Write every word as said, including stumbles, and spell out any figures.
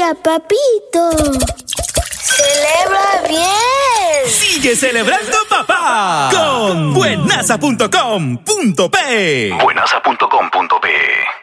día, papito. ¡Celebra bien! ¡Sigue celebrando, papá! Con buenasa punto com punto pe. buenasa punto com punto pe